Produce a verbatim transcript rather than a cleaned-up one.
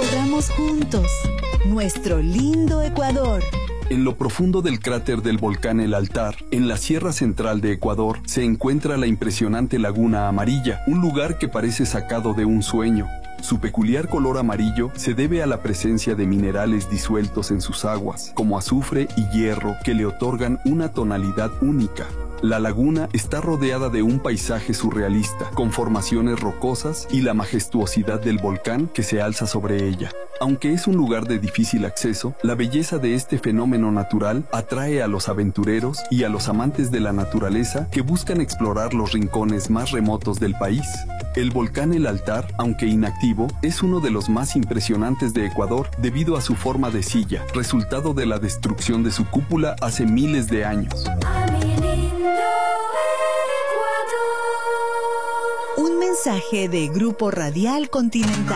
recorramos juntos nuestro lindo Ecuador. En lo profundo del cráter del volcán El Altar, en la Sierra Central de Ecuador, se encuentra la impresionante Laguna Amarilla, un lugar que parece sacado de un sueño. Su peculiar color amarillo se debe a la presencia de minerales disueltos en sus aguas, como azufre y hierro, que le otorgan una tonalidad única. La laguna está rodeada de un paisaje surrealista, con formaciones rocosas y la majestuosidad del volcán que se alza sobre ella. Aunque es un lugar de difícil acceso, la belleza de este fenómeno natural atrae a los aventureros y a los amantes de la naturaleza que buscan explorar los rincones más remotos del país. El volcán El Altar, aunque inactivo, es uno de los más impresionantes de Ecuador debido a su forma de silla, resultado de la destrucción de su cúpula hace miles de años. Un mensaje de Grupo Radial Continental.